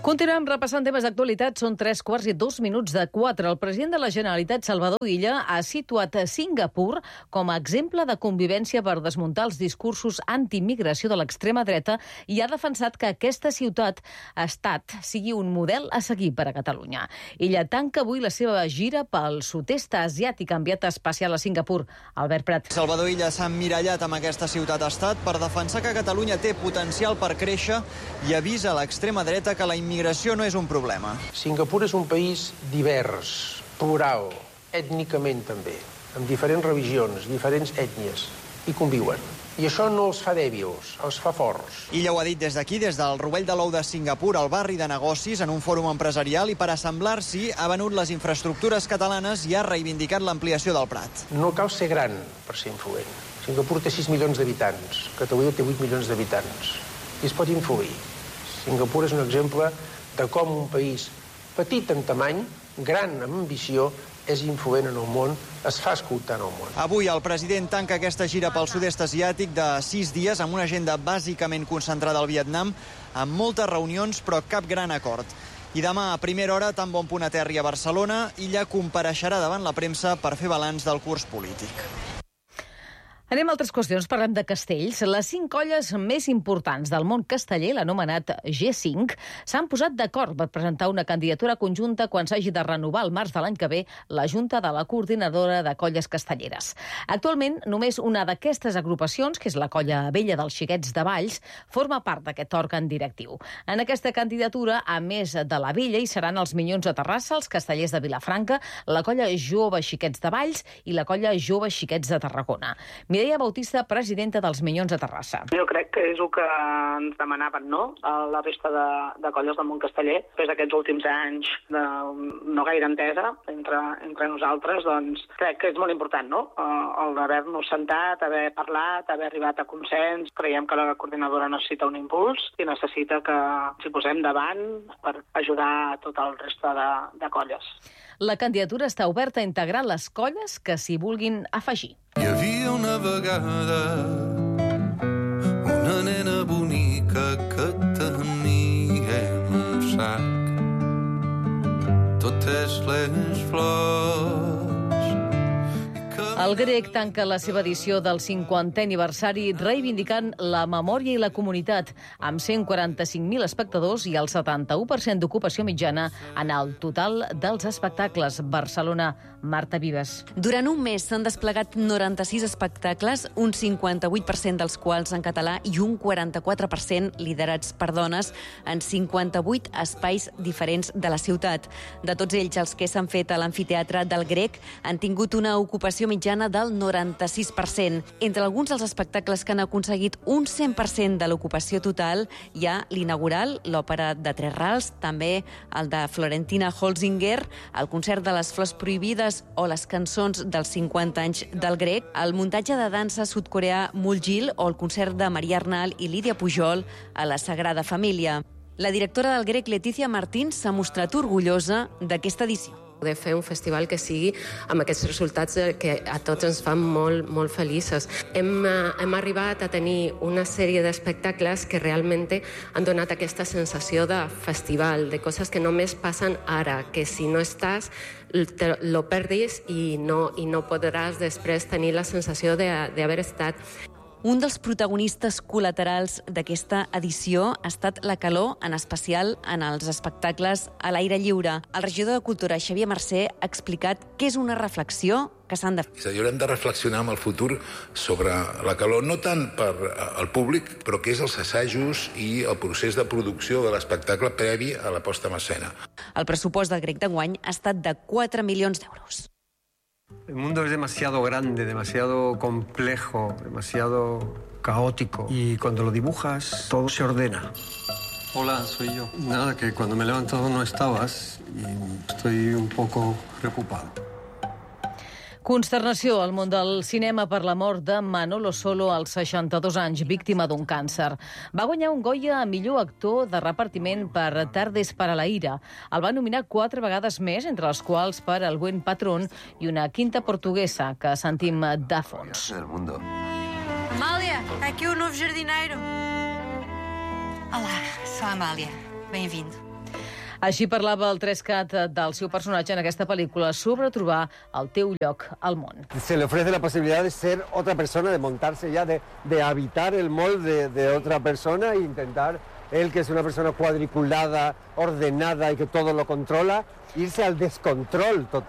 Continuem repassant temes d'actualitat. Són 3:02 El president de la Generalitat, Salvador Illa, ha situat a Singapur com a exemple de convivència per desmuntar els discursos anti-immigració de l'extrema dreta i ha defensat que aquesta ciutat-estat sigui un model a seguir per a Catalunya. Illa tanca avui la seva gira pel sud-est asiàtic, enviat especial a Singapur. Albert Prat. Salvador Illa s'ha emmirallat amb aquesta ciutat-estat per defensar que Catalunya té potencial per créixer i avisa a l'extrema dreta que la immigració no és un problema. Singapur és un país divers, plural, ètnicament també, amb diferents religions, diferents ètnies, i conviuen. I això no els fa dèbils, els fa forts. Illa ho ha dit des d'aquí, des del Rovell de l'Ou de Singapur, al barri de negocis, en un fòrum empresarial, i per assemblar-s'hi ha venut les infraestructures catalanes i ha reivindicat l'ampliació del Prat. No cal ser gran per ser influent. Singapur té 6 milions d'habitants, Catalunya té 8 milions d'habitants, i es pot influir. Singapur és un exemple de com un país petit en tamany, gran amb ambició, és influent en el món, es fa escoltar en el món. Avui el president tanca aquesta gira pel sud-est asiàtic de 6 dies amb una agenda bàsicament concentrada al Vietnam, amb moltes reunions però cap gran acord. I demà a primera hora, tan bon punt aterri a Barcelona, Illa compareixerà davant la premsa per fer balanç del curs polític. Anem a altres qüestions, parlem de castells. Les 5 colles més importants del món casteller, l'anomenat G5, s'han posat d'acord per presentar una candidatura conjunta quan s'hagi de renovar al març de l'any que ve la Junta de la Coordinadora de Colles Castelleres. Actualment, només una d'aquestes agrupacions, que és la Colla Vella dels Xiquets de Valls, forma part d'aquest òrgan directiu. En aquesta candidatura, a més de la Vella, hi seran els Minyons de Terrassa, els Castellers de Vilafranca, la Colla Jove Xiquets de Valls i la Colla Jove Xiquets de Tarragona. Mireia Bautista, presidenta dels Minyons de Terrassa. Jo crec que és el que ens demanaven, no?, a la resta de colles del món casteller. Després d'aquests últims anys de no gaire entesa entre nosaltres, doncs crec que és molt important, no?, el d'haver-nos sentat, haver parlat, haver arribat a consens. Creiem que la coordinadora necessita un impuls i necessita que ens hi posem davant per ajudar a tot el reste de colles. La candidatura està oberta a integrar les colles que s'hi vulguin afegir. Hi havia una vegada una nena bonica que tenia en un sac totes les flors. El Grec tanca la seva edició del 50è aniversari reivindicant la memòria i la comunitat, amb 145.000 espectadors i el 71% d'ocupació mitjana en el total dels espectacles. Barcelona, Marta Vives. Durant un mes s'han desplegat 96 espectacles, un 58% dels quals en català i un 44% liderats per dones en 58 espais diferents de la ciutat. De tots ells, els que s'han fet a l'amfiteatre del Grec han tingut una ocupació mitjana del 96%. Entre alguns dels espectacles que han aconseguit un 100% de l'ocupació total hi ha l'inaugural, l'òpera de Tres Rals, també el de Florentina Holzinger, el concert de les Flors Prohibides o les cançons dels 50 anys del Grec, el muntatge de dansa sud-coreà Muljil o el concert de Maria Arnal i Lídia Pujol a la Sagrada Família. La directora del Grec, Letícia Martín, s'ha mostrat orgullosa d'aquesta edició. De fer un festival que sigui amb aquests resultats que a tots ens fan molt, molt feliços. Hem arribat a tenir una sèrie d'espectacles que realment han donat aquesta sensació de festival, de coses que només passen ara, que si no estàs lo perdis i no podràs després tenir la sensació d'haver estat. Un dels protagonistes col·laterals d'aquesta edició ha estat la calor, en especial en els espectacles a l'aire lliure. El regidor de Cultura, Xavier Mercè, ha explicat que és una reflexió que s'han de fer. És a dir, haurem de reflexionar amb el futur sobre la calor, no tant per al públic, però que és els assajos i el procés de producció de l'espectacle previ a la posta en escena. El pressupost del Grec d'enguany ha estat de 4 milions d'euros. El mundo es demasiado grande, demasiado complejo, demasiado caótico. Y cuando lo dibujas, todo se ordena. Hola, soy yo. Nada, que cuando me he levantado no estabas y estoy un poco preocupado. Consternació al món del cinema per la mort de Manolo Solo als 62 anys, víctima d'un càncer. Va guanyar un Goya a millor actor de repartiment per Tardes para la ira. El va nominar 4 vegades més, entre les quals per El buen patrón i una quinta portuguesa que sentim de fons. Amália, aqui o novo jardineiro. Olá, sou a Amália. Bem-vindo. Així parlava el 3CAT del seu personatge en aquesta pel·lícula sobre trobar el teu lloc al món. Se le ofrece la posibilidad de ser otra persona, de montarse ya, de habitar el molde de otra persona e intentar, él que es una persona cuadriculada, ordenada y que todo lo controla, irse al descontrol total.